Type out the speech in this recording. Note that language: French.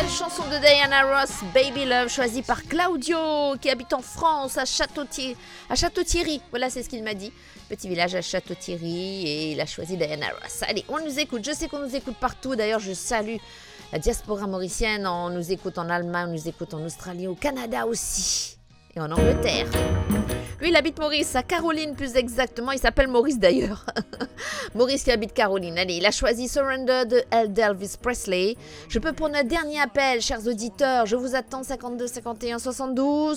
chanson de Diana Ross, Baby Love, choisie par Claudio, qui habite en France, à Château-Thierry. Voilà, c'est ce qu'il m'a dit. Petit village à Château-Thierry, et il a choisi Diana Ross. Allez, on nous écoute. Je sais qu'on nous écoute partout. D'ailleurs, je salue la diaspora mauricienne. On nous écoute en Allemagne, on nous écoute en Australie, au Canada aussi, et en Angleterre. Lui, il habite Maurice, à Caroline plus exactement. Il s'appelle Maurice d'ailleurs. Maurice qui habite Caroline. Allez, il a choisi Surrender de Elvis Presley. Je peux pour notre dernier appel, chers auditeurs. Je vous attends 52 51 72.